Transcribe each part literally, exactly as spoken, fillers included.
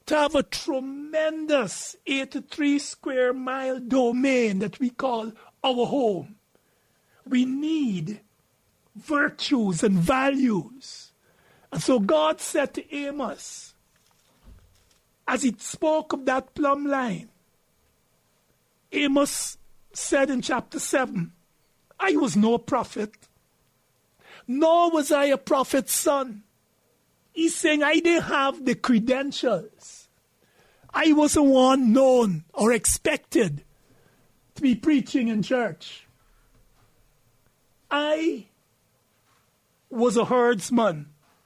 to have a tremendous eighty-three square mile domain that we call our home, we need virtues and values. And so God said to Amos, as he spoke of that plumb line, Amos said in chapter seven, I was no prophet, nor was I a prophet's son. He's saying I didn't have the credentials. I wasn't one known or expected to be preaching in church. I was a herdsman.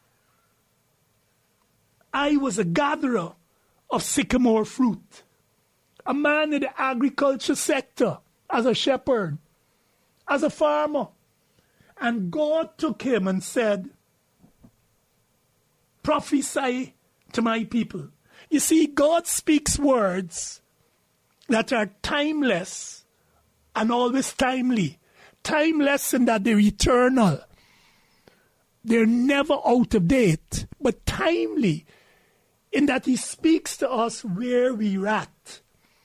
I was a gatherer of sycamore fruit. A man in the agriculture sector as a shepherd, as a farmer. And God took him and said, prophesy to my people. You see, God speaks words that are timeless and always timely. Timeless in that they're eternal. They're never out of date, but timely in that he speaks to us where we're at.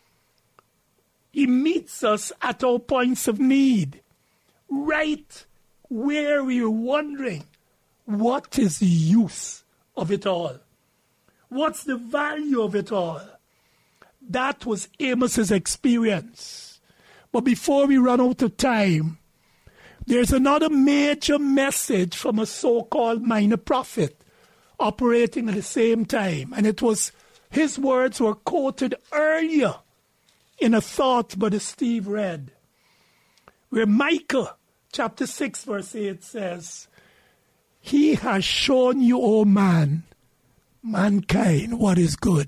He meets us at our points of need, right where we're wondering, what is the use of it all? What's the value of it all? That was Amos's experience. But before we run out of time, there's another major message from a so-called minor prophet operating at the same time. And it was, his words were quoted earlier in a thought Brother Steve read, where Micah chapter six verse eight says, he has shown you, O man, mankind, what is good.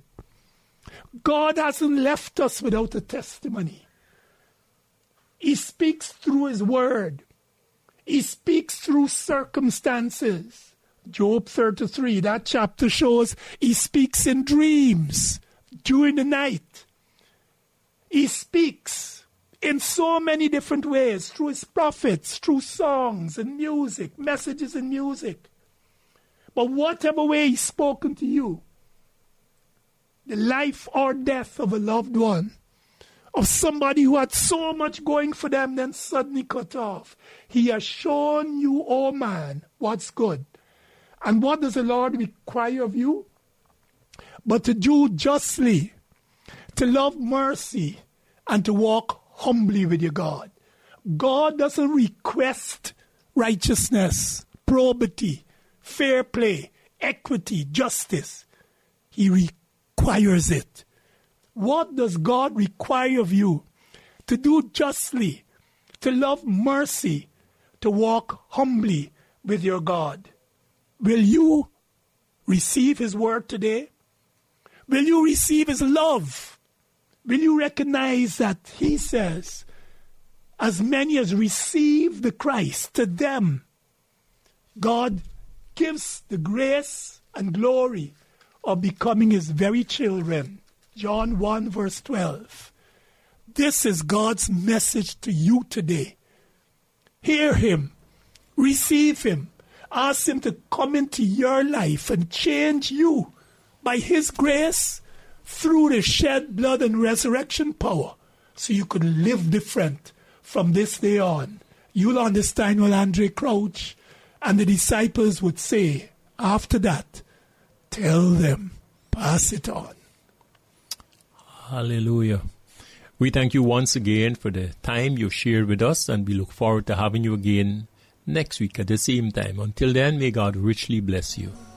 God hasn't left us without a testimony. He speaks through his word. He speaks through circumstances. Job thirty-three, that chapter shows he speaks in dreams during the night. He speaks in so many different ways, through his prophets, through songs and music, messages and music. But whatever way he's spoken to you, the life or death of a loved one, of somebody who had so much going for them, then suddenly cut off. He has shown you, oh man, what's good. And what does the Lord require of you? But to do justly, to love mercy, and to walk humbly with your God. God doesn't request righteousness, probity, fair play, equity, justice. He requires it. What does God require of you? To do justly, to love mercy, to walk humbly with your God. Will you receive his word today? Will you receive his love? Will you recognize that he says, as many as receive the Christ, to them God gives the grace and glory of becoming his very children. John one verse twelve. This is God's message to you today. Hear him. Receive him. Ask him to come into your life and change you by his grace through the shed blood and resurrection power, so you could live different from this day on. You'll understand what Andre Crouch and the disciples would say after that. Tell them, pass it on. Hallelujah. We thank you once again for the time you shared with us, and we look forward to having you again next week at the same time. Until then, may God richly bless you.